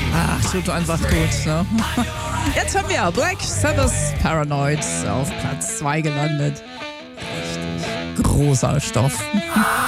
Ach, tut einfach gut, ne? Jetzt haben wir Black Sabbath Paranoid auf Platz 2 gelandet. Richtig großer Stoff.